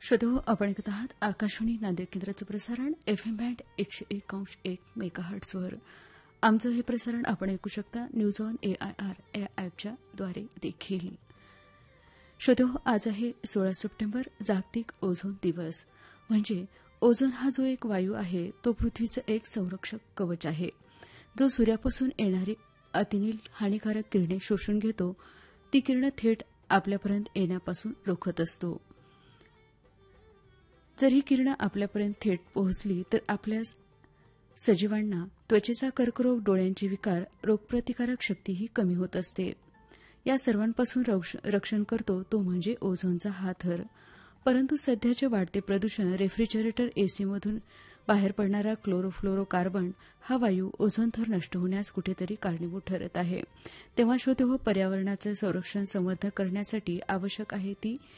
श्रोतो आपण ऐकत आहात आकाशवाणी नांदेड केंद्राचं प्रसारण एफएम बँड 101.1 मेगाहर्ट्झवर. आमचं हे प्रसारण आपण ऐकू शकता न्यूज ऑन एआयआर या ॲपच्या द्वारे देखील. श्रोतो आज आहे 16 सप्टेंबर, जागतिक ओझोन दिवस. म्हणजे ओझोन हा जो एक वायू आहे तो पृथ्वीचं एक संरक्षक कवच आहे, जो सूर्यापासून येणारी अतिनील हानिकारक किरणे शोषून घेतो. ती किरणं थेट आपल्यापर्यंत येण्यापासून रोखत असतो. जर ही किरणं आपल्यापर्यंत थेट पोहोचली तर आपल्या सजीवांना त्वचेचा कर्करोग, डोळ्यांचे विकार, रोगप्रतिकारक शक्तीही कमी होत असते. या सर्वांपासून रक्षण करतो तो म्हणजे ओझोनचा हा थर. परंतु सध्याचे वाढते प्रदूषण, रेफ्रिजरेटर, एसीमधून बाहेर पडणारा क्लोरोफ्लोरोकार्बन हा वायू ओझोन थर नष्ट होण्यास कुठेतरी कारणीभूत ठरत आहे. तेव्हा श्रोते हो, पर्यावरणाचे संरक्षण, संवर्धन करण्यासाठी आवश्यक आहे ती